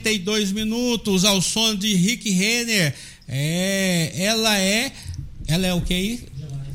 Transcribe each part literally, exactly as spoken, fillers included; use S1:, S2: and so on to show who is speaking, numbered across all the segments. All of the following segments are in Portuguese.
S1: trinta e dois minutos ao som de Rick Renner. É, ela é, ela é o que aí?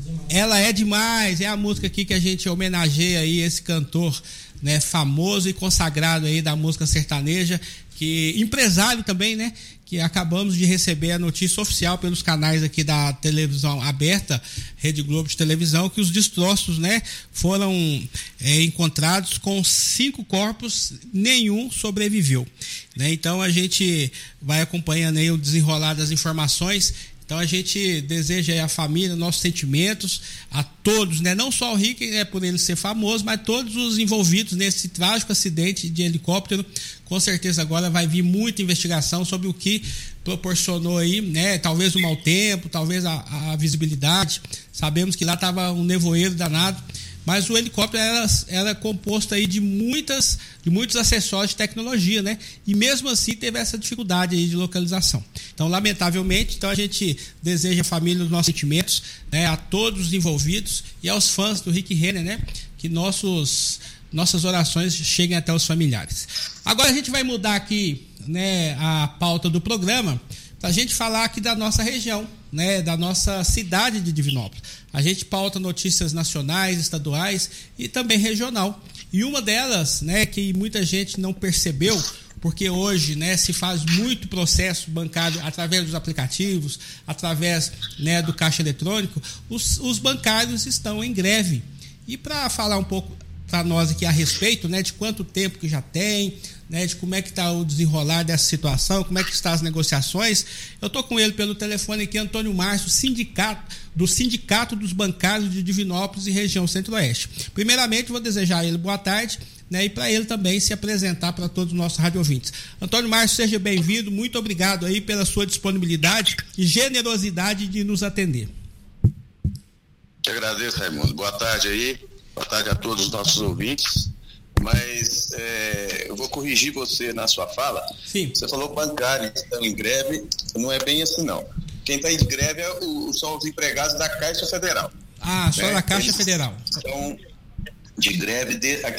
S1: Ela é demais. É a música aqui que a gente homenageia aí esse cantor, né, famoso e consagrado aí da música sertaneja, que empresário também, né? Que acabamos de receber a notícia oficial pelos canais aqui da televisão aberta, Rede Globo de televisão, que os destroços, né, foram é, encontrados com cinco corpos, nenhum sobreviveu, né? Então a gente vai acompanhando aí o desenrolar das informações. Então a gente deseja aí à família, nossos sentimentos, a todos, né? Não só o Rick, né, por ele ser famoso, mas todos os envolvidos nesse trágico acidente de helicóptero. Com certeza agora vai vir muita investigação sobre o que proporcionou aí, né? Talvez o mau tempo, talvez a, a visibilidade. Sabemos que lá estava um nevoeiro danado, mas o helicóptero era, era composto aí de, muitas, de muitos acessórios de tecnologia, né? E mesmo assim teve essa dificuldade aí de localização. Então, lamentavelmente, então a gente deseja à família os nossos sentimentos, né? A todos os envolvidos e aos fãs do Rick Renner, né? Que nossos, nossas orações cheguem até os familiares. Agora a gente vai mudar aqui, né, a pauta do programa para a gente falar aqui da nossa região, né, da nossa cidade de Divinópolis. A gente pauta notícias nacionais, estaduais e também regional. E uma delas, né, que muita gente não percebeu, porque hoje, né, se faz muito processo bancário através dos aplicativos, através, né, do caixa eletrônico, os, os bancários estão em greve. E para falar um pouco para nós aqui a respeito, né, de quanto tempo que já tem, né, de como é que está o desenrolar dessa situação, como é que estão as negociações. Eu estou com ele pelo telefone aqui, Antônio Márcio, sindicato, do Sindicato dos Bancários de Divinópolis e região Centro-Oeste. Primeiramente, vou desejar a ele boa tarde, né, e para ele também se apresentar para todos os nossos radiovintes. Antônio Márcio, seja bem-vindo, muito obrigado aí pela sua disponibilidade e generosidade de nos atender.
S2: Eu agradeço, Raimundo. Boa tarde aí, boa tarde a todos os nossos ouvintes. Mas é, eu vou corrigir você na sua fala.
S1: Sim.
S2: Você falou que bancários estão em greve, não é bem assim não. Quem está em greve é o, são os empregados da Caixa Federal.
S1: Ah, só
S2: né?
S1: da Caixa
S2: Eles
S1: Federal.
S2: Estão de greve de,